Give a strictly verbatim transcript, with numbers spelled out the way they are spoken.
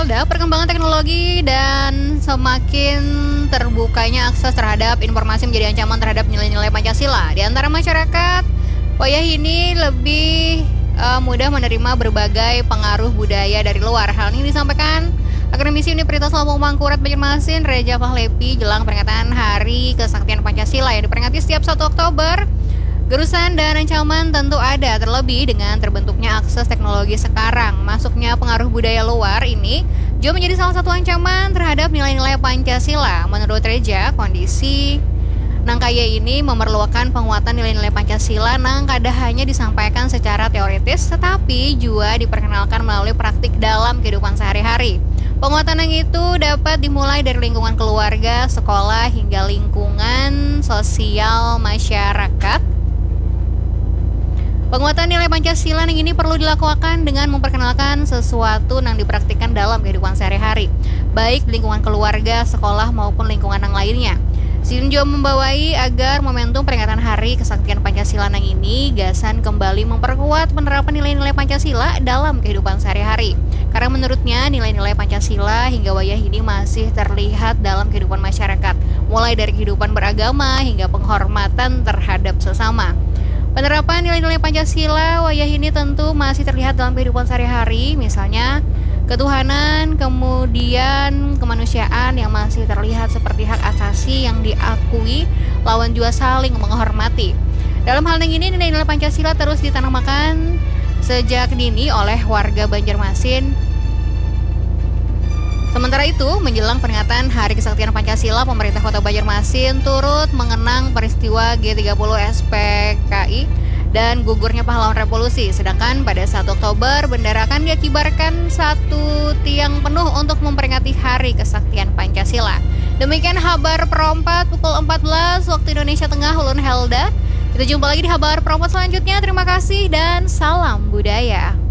Helda, perkembangan teknologi dan semakin terbukanya akses terhadap informasi menjadi ancaman terhadap nilai-nilai Pancasila. Di antara masyarakat, wayah ini lebih uh, mudah menerima berbagai pengaruh budaya dari luar. Hal ini disampaikan Akademisi Universitas Lampung Mangkurat Banjarmasin, Reja Fahlevi, jelang peringatan Hari Kesaktian Pancasila yang diperingati setiap satu Oktober. Gerusan dan ancaman tentu ada, terlebih dengan terbentuknya akses teknologi sekarang. Masuknya pengaruh budaya luar ini juga menjadi salah satu ancaman terhadap nilai-nilai Pancasila. Menurut Reja, kondisi Nangkaya ini memerlukan penguatan nilai-nilai Pancasila yang kada hanya disampaikan secara teoritis, tetapi juga diperkenalkan melalui praktik dalam kehidupan sehari-hari. Penguatan yang itu dapat dimulai dari lingkungan keluarga, sekolah, hingga lingkungan sosial masyarakat. Penguatan nilai Pancasila yang ini perlu dilakukan dengan memperkenalkan sesuatu yang dipraktikkan dalam kehidupan sehari-hari, baik lingkungan keluarga, sekolah, maupun lingkungan yang lainnya. Sidin juga membawai agar momentum peringatan Hari Kesaktian Pancasila yang ini gasan kembali memperkuat penerapan nilai-nilai Pancasila dalam kehidupan sehari-hari. Karena menurutnya nilai-nilai Pancasila hingga wayah ini masih terlihat dalam kehidupan masyarakat, mulai dari kehidupan beragama hingga penghormatan terhadap sesama. Penerapan nilai-nilai Pancasila wayah ini tentu masih terlihat dalam kehidupan sehari-hari, misalnya ketuhanan, kemudian kemanusiaan yang masih terlihat seperti hak asasi yang diakui, lawan juga saling menghormati. Dalam hal ini, nilai-nilai Pancasila terus ditanamkan sejak dini oleh warga Banjarmasin. Sementara itu, menjelang peringatan Hari Kesaktian Pancasila, pemerintah Kota Banjarmasin turut mengenang peristiwa G tiga puluh S P K I dan gugurnya pahlawan revolusi. Sedangkan pada satu Oktober, bendera akan dikibarkan satu tiang penuh untuk memperingati Hari Kesaktian Pancasila. Demikian kabar Perempat pukul empat belas waktu Indonesia Tengah, ulun Helda. Kita jumpa lagi di kabar Perempat selanjutnya. Terima kasih dan salam budaya.